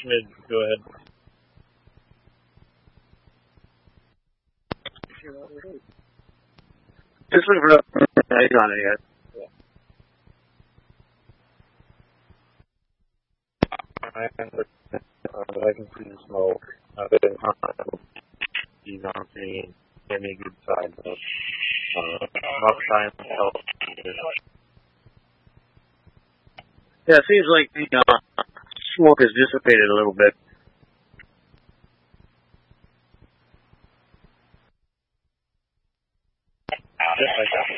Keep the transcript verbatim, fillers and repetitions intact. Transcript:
Schmid, go ahead. Just looking for the he's on it yet. I can, uh, I can see the smoke. I've been on he's on me. Give me a good side. But, uh, rough time help. Yeah, it seems like the uh, smoke has dissipated a little bit. Just like that.